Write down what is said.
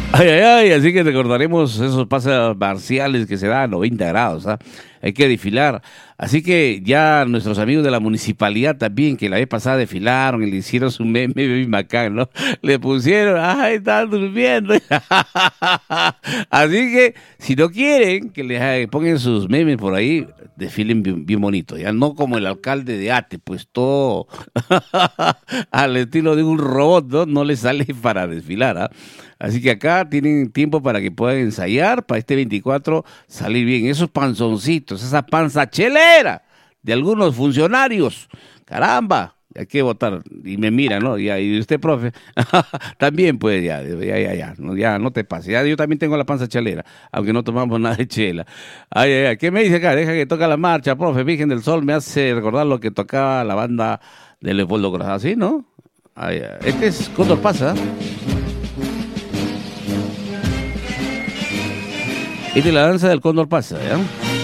Ay, ay, ay, así que recordaremos esos pases marciales que se dan a 90 grados, ¿ah? Hay que desfilar. Así que ya nuestros amigos de la municipalidad también, que la vez pasada desfilaron y le hicieron su meme bien bacán, ¿no? Le pusieron, ay, están durmiendo. Así que, si no quieren que les pongan sus memes por ahí, desfilen bien, bien bonito, ya no como el alcalde de Ate, pues todo al estilo de un robot, ¿no? No le sale para desfilar, ¿ah? Así que acá tienen tiempo para que puedan ensayar para este 24 salir bien. Esos panzoncitos, esa panza chelera de algunos funcionarios. Caramba, hay que votar. Y me mira, ¿no? Y usted, profe, también pues ya, no te pases. Ya yo también tengo la panza chelera, aunque no tomamos nada de chela. Ay, ay, ay, ¿qué me dice acá? Deja que toca la marcha, profe. Virgen del Sol me hace recordar lo que tocaba la banda de Leopoldo Gross. ¿Así, no? Ay, ay. Este es Cóndor Pasa. Esta es la danza del cóndor pasa, ¿ya?